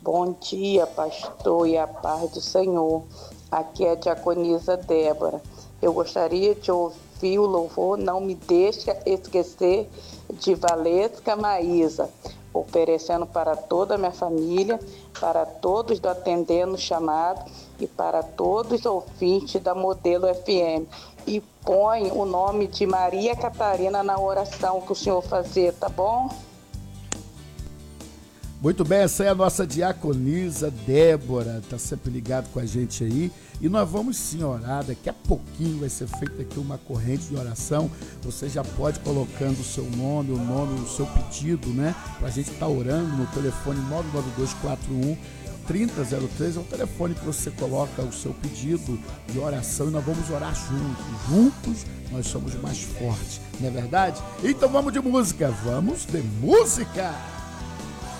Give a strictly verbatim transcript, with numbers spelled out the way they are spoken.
Bom dia, pastor, e a paz do Senhor. Aqui é a diaconisa Débora. Eu gostaria de ouvir o louvor Não Me Deixa Esquecer, de Valesca Maísa, oferecendo para toda a minha família, para todos do Atendendo Chamado e para todos os ouvintes da Modelo F M. E põe o nome de Maria Catarina na oração que o senhor fazer, tá bom? Muito bem, essa é a nossa diaconisa Débora, tá sempre ligado com a gente aí. E nós vamos sim orar, daqui a pouquinho vai ser feita aqui uma corrente de oração. Você já pode colocando o seu nome, o nome, o seu pedido, né? Pra gente estar orando no telefone nove nove dois quatro um três zero zero três, é o telefone que você coloca o seu pedido de oração e nós vamos orar juntos. Juntos nós somos mais fortes, não é verdade? Então vamos de música, vamos de música!